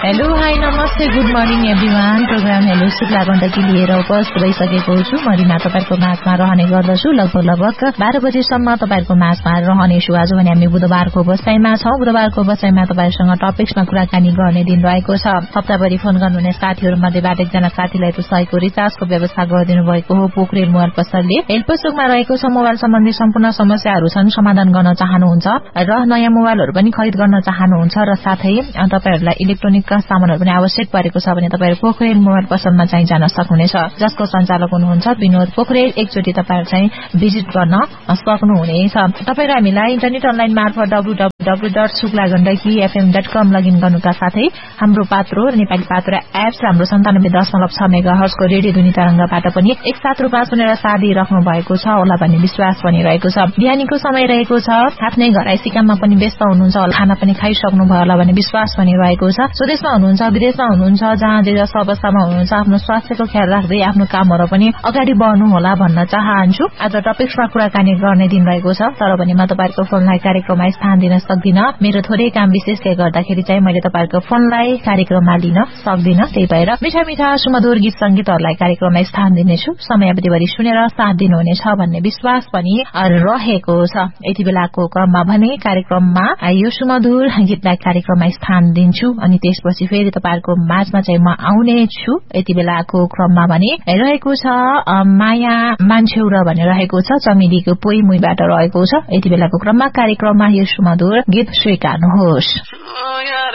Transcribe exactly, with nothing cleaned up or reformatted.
Hello hi नमस्ते good morning everyone. Programme hello Shukla Gandaki लिएर उपस्थित भइसकेको छु। म रिमा तपाईँको माझमा रहने गर्दछु। लगभग लगभग बाह्र बजेसम्म तपाईँको माझमा रहनेछु। आज भने हामी बुधबारको बसाइमा छौं। बुधबारको बसाइमा तपाईँसँग टपिक्समा कुराकानी गर्ने दिन रहेको छ। हप्ताभरि फोन गर्नुहुने साथीहरू मध्येबाट एकजना साथीलाई रुसाईको रिचार्जको व्यवस्था गरिदिनु भएको हो पोखरेल मोबाइल पसलले। हेल्पसोकमा रहेको छ। मोबाइल सम्बन्धी सम्पूर्ण समस्याहरू छन्, समाधान गर्न चाहनुहुन्छ र नयाँ मोबाइलहरू पनि खरिद गर्न चाहनुहुन्छ र साथै तपाईँहरूलाई इलेक्ट्रोनिक सामानहरू पनि आवश्यक परेको छ भने तपाईहरु पोखरेल मोबाइल पसलमा चाहिँ जान सक्नुहुनेछ, जसको सञ्चालक हुनुहुन्छ विनोद पोखरेल। एकचोटि तपाईहरु चाहिँ भिजिट गर्न सक्नुहुनेछ। तपाईहरु हामीलाई इन्टरनेट अनलाइन मार्फत W W W dot Shukla Gandaki FM dot com login गर्नुका साथै हाम्रो पात्रो नेपाली पात्रो एप्स हाम्रो सन्तानब्बे दशमलव छ मेगाहर्ज को रेडियो ध्वनि तरंगबाट पनि एकसाथ रूपमा सुनेर साथ दिइराख्नु भएको छ होला भन्ने विश्वास पनि रहेको छ। बिहानीको समय रहेको छ। आफ्नै घरैसी काममा पनि व्यस्त हुनुहुन्छ होला, खाना पनि खाइसक्नु भयो होला भन्ने विश्वास पनि रहेको छ। स्वदेशमा हुनुहुन्छ, विदेशमा हुनुहुन्छ, जहाँ जे जस्तो अवस्थामा हुनुहुन्छ, आफ्नो स्वास्थ्यको ख्याल राख्दै आफ्नो कामहरू पनि अगाडि बढ्नु होला भन्न चाहन्छु। आज टपिक्समा कुराकानी गर्ने दिन रहेको छ, तर पनि म तपाईहरुको फोनलाई कार्यक्रममा स्थान दिन सक्दिन। मेरो थोरै काम विशेषले गर्दाखेरि चाहिँ मैले तपाईहरुको फोनलाई कार्यक्रममा लिन सक्दिन। त्यही भएर मिठा मिठा सुमधुर गीत संगीतहरूलाई कार्यक्रममा स्थान दिनेछु। समयावधिभरि सुनेर साथ दिनुहुनेछ भन्ने विश्वास पनि रहेको छ। यति बेलाको क्रममा भने कार्यक्रममा यो सुमधुर गीतलाई कार्यक्रममा स्थान दिन्छु अनि त्यसपछि फेरि तपाईहरुको माझमा चाहिँ म आउने छु। यति बेलाको क्रममा भने रहेको छ माया मान्छेउरा भन्ने रहेको छ, चमेलीको पोइ मुइबाट रहेको छ। यति बेलाको क्रममा कार्यक्रममा यो सुमधुर गीत स्वीकार्नुहोस्।